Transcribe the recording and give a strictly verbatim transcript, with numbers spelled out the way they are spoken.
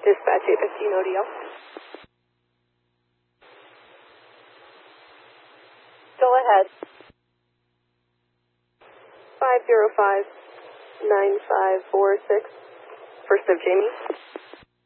Dispatch eight fifteen O D L. Still ahead. five zero five nine five four six. First of Jamie.